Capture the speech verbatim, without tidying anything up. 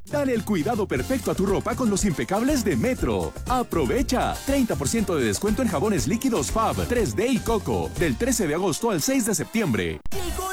Dale el cuidado perfecto a tu ropa con los impecables de Metro. ¡Aprovecha! treinta por ciento de descuento en jabones líquidos Fab, tres D y Coco. Del trece de agosto al seis de septiembre.